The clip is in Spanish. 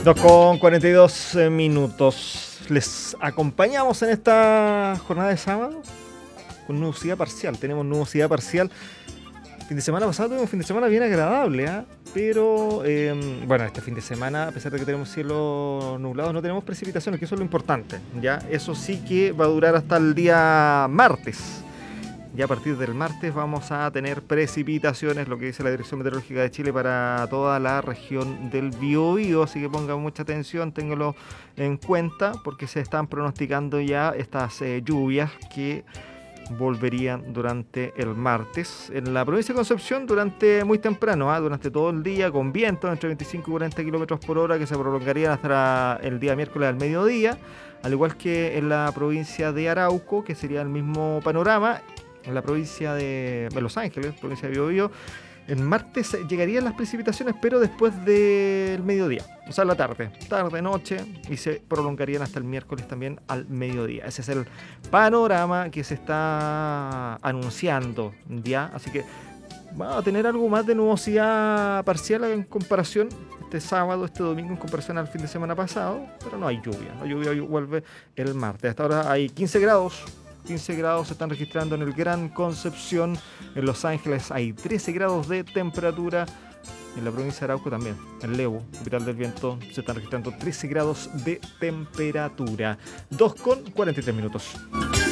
2:42 minutos. Les acompañamos en esta jornada de sábado con nubosidad parcial. Tenemos nubosidad parcial. Fin de semana pasado tuvimos un fin de semana bien agradable, ¿eh? Pero, bueno, este fin de semana, a pesar de que tenemos cielo nublado, no tenemos precipitaciones, que eso es lo importante, ¿ya? Eso sí que va a durar hasta el día martes. Ya a partir del martes vamos a tener precipitaciones, lo que dice la Dirección Meteorológica de Chile para toda la región del Biobío, así que pongan mucha atención, ténganlo en cuenta, porque se están pronosticando ya estas lluvias que volverían durante el martes. En la provincia de Concepción durante muy temprano, durante todo el día, con vientos entre 25 y 40 kilómetros por hora que se prolongarían hasta el día miércoles al mediodía, al igual que en la provincia de Arauco, que sería el mismo panorama. En la provincia de Los Ángeles, provincia de Biobío, el martes llegarían las precipitaciones, pero después del mediodía, o sea, la tarde, noche, y se prolongarían hasta el miércoles también al mediodía. Ese es el panorama que se está anunciando ya, así que va a tener algo más de nubosidad parcial en comparación este sábado, este domingo, en comparación al fin de semana pasado, pero no hay lluvia. La lluvia vuelve el martes. Hasta ahora hay 15 grados. 15 grados se están registrando en el Gran Concepción. En Los Ángeles hay 13 grados de temperatura. En la provincia de Arauco también. En Lebu, capital del viento, se están registrando 13 grados de temperatura. 2:43 minutos.